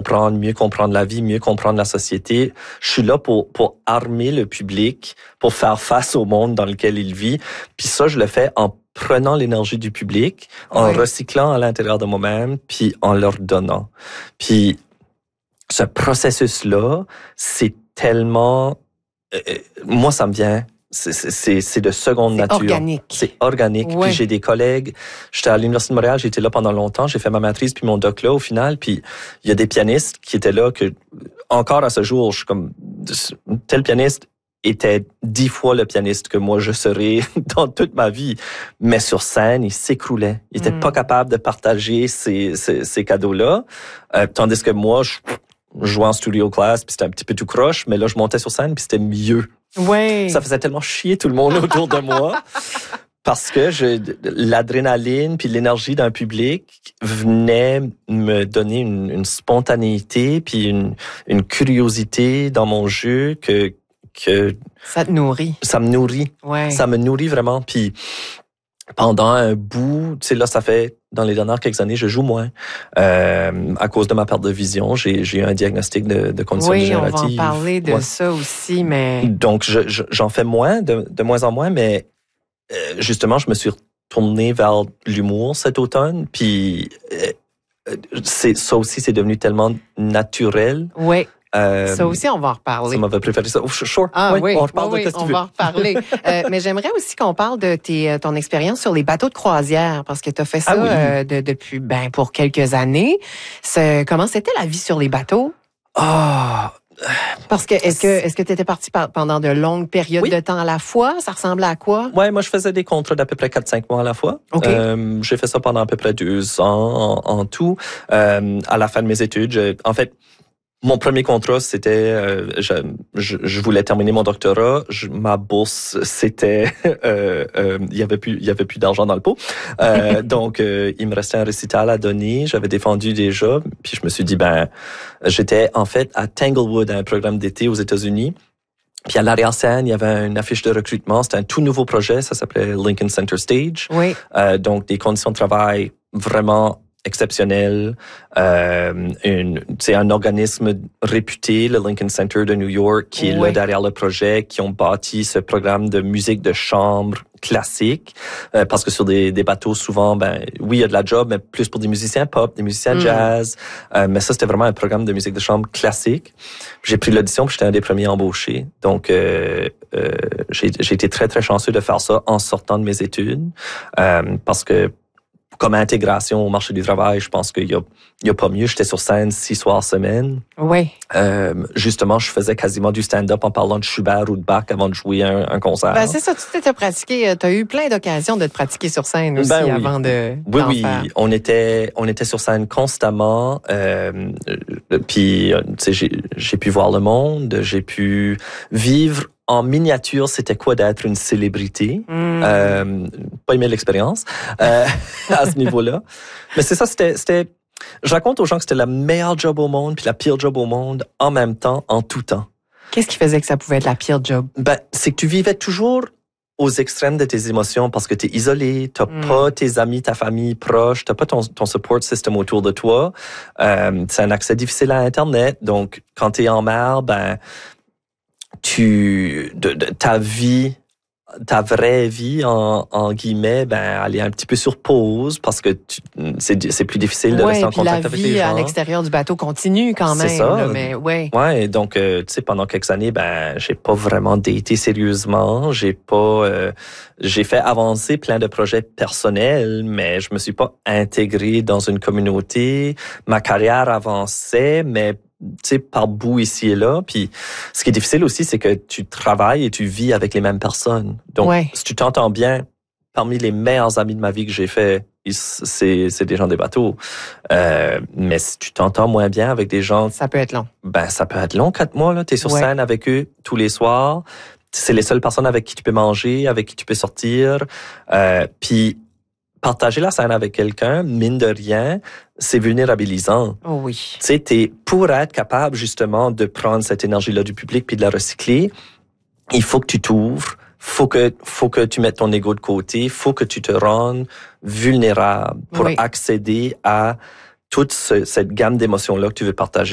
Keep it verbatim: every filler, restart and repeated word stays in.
comprendre, mieux comprendre la vie, mieux comprendre la société. Je suis là pour, pour armer le public, pour faire face au monde dans lequel il vit. Puis ça, je le fais en prenant l'énergie du public, en oui. recyclant à l'intérieur de moi-même, puis en leur donnant. Puis ce processus-là, c'est tellement... Euh, moi, ça me vient... C'est, c'est, c'est de seconde c'est nature. Organique. C'est organique. Ouais. Puis j'ai des collègues. J'étais à l'Université de Montréal, j'ai été là pendant longtemps. J'ai fait ma maîtrise puis mon doc là au final. Puis il y a des pianistes qui étaient là que, encore à ce jour, je suis comme, tel pianiste était dix fois le pianiste que moi je serais dans toute ma vie. Mais sur scène, il s'écroulait. Il était mm. pas capable de partager ces, ces, ces cadeaux-là. Euh, tandis que moi, je, je jouais en studio class puis c'était un petit peu tout croche. Mais là, je montais sur scène puis c'était mieux. Ouais. Ça faisait tellement chier tout le monde autour de moi parce que je, l'adrénaline puis l'énergie d'un public venait me donner une, une spontanéité puis une, une curiosité dans mon jeu que que ça te nourrit. Ça me nourrit. Ouais. Ça me nourrit vraiment. Puis pendant un bout, tu sais, là, ça fait, dans les dernières quelques années, je joue moins. Euh, à cause de ma perte de vision, j'ai, j'ai eu un diagnostic de, de condition oui, dégénérative. Oui, on va en parler de ouais. ça aussi, mais... Donc, je, je, j'en fais moins, de, de moins en moins, mais euh, justement, je me suis retourné vers l'humour cet automne, puis euh, c'est, ça aussi, c'est devenu tellement naturel. Oui. Euh, ça aussi, on va en reparler. Ça m'avait préféré ça. Oh, sure. Ah oui, oui, on reparle oui, de qu'est-ce que on tu veux. va en reparler. euh, mais j'aimerais aussi qu'on parle de tes, ton expérience sur les bateaux de croisière, parce que tu as fait ça ah oui. euh, de, depuis ben pour quelques années. C'est, comment c'était la vie sur les bateaux? Ah. Oh. Parce que est-ce que est-ce que tu étais parti pendant de longues périodes oui. de temps à la fois? Ça ressemblait à quoi? Ouais, moi je faisais des contrats d'à peu près quatre cinq mois à la fois. Okay. Euh, j'ai fait ça pendant à peu près deux ans en, en tout. Euh, à la fin de mes études, je, en fait, mon premier contrat, c'était, euh, je, je, je voulais terminer mon doctorat. Je, ma bourse, c'était, euh, euh, il y avait plus, il y avait plus d'argent dans le pot. Euh, donc, euh, il me restait un récital à donner. J'avais défendu déjà. Puis je me suis dit, ben, j'étais en fait à Tanglewood, un programme d'été aux États-Unis. Puis à l'arrière-scène, il y avait une affiche de recrutement. C'était un tout nouveau projet. Ça s'appelait Lincoln Center Stage. Oui. Euh, donc, des conditions de travail vraiment exceptionnel, euh, une, c'est un organisme réputé, le Lincoln Center de New York, qui est oui. là derrière le projet, qui ont bâti ce programme de musique de chambre classique, euh, parce que sur des, des bateaux, souvent, ben oui, il y a de la job, mais plus pour des musiciens pop, des musiciens mm. jazz, euh, mais ça, c'était vraiment un programme de musique de chambre classique. J'ai pris l'audition, puis j'étais un des premiers embauchés, donc euh, euh, j'ai, j'ai été très, très chanceux de faire ça en sortant de mes études, euh, parce que comme intégration au marché du travail, je pense qu'il y a, il y a pas mieux. J'étais sur scène six soirs semaine. Oui. Euh, justement, je faisais quasiment du stand-up en parlant de Schubert ou de Bach avant de jouer un, un concert. Ben, c'est ça, tu t'étais pratiqué, tu as eu plein d'occasions de te pratiquer sur scène aussi ben oui. avant de Oui, oui. Faire. On était, on était sur scène constamment. Euh, puis, tu sais, j'ai, j'ai pu voir le monde, j'ai pu vivre en miniature, c'était quoi d'être une célébrité? Mm. Euh, pas aimé l'expérience euh, à ce niveau-là. Mais c'est ça, c'était, c'était... Je raconte aux gens que c'était la meilleure job au monde puis la pire job au monde en même temps, en tout temps. Qu'est-ce qui faisait que ça pouvait être la pire job? Ben, c'est que tu vivais toujours aux extrêmes de tes émotions parce que t'es isolé, t'as mm. pas tes amis, ta famille proche, t'as pas ton, ton support system autour de toi. Euh, c'est un accès difficile à Internet, donc quand t'es en mer, ben... tu de, de, ta vie, ta vraie vie en, en guillemets, ben elle est un petit peu sur pause parce que tu, c'est c'est plus difficile de ouais, rester en contact avec les gens. La vie à l'extérieur du bateau continue quand même. C'est ça. Là, mais ouais. Ouais, donc euh, tu sais pendant quelques années, ben j'ai pas vraiment daté sérieusement, j'ai pas, euh, j'ai fait avancer plein de projets personnels, mais je me suis pas intégré dans une communauté. Ma carrière avançait, mais tu sais, par bout ici et là. Puis, ce qui est difficile aussi, c'est que tu travailles et tu vis avec les mêmes personnes. Donc, ouais. si tu t'entends bien, parmi les meilleurs amis de ma vie que j'ai fait, c'est, c'est des gens des bateaux. Euh, mais si tu t'entends moins bien avec des gens... Ça peut être long. Ben, ça peut être long, quatre mois, là. T'es sur ouais. scène avec eux tous les soirs. C'est les seules personnes avec qui tu peux manger, avec qui tu peux sortir. Euh, puis, partager la scène avec quelqu'un, mine de rien, c'est vulnérabilisant. Oh oui. Tu sais, t'es, pour être capable, justement, de prendre cette énergie-là du public puis de la recycler, il faut que tu t'ouvres, faut que, faut que tu mettes ton ego de côté, faut que tu te rendes vulnérable pour oui. accéder à toute ce, cette gamme d'émotions-là que tu veux partager.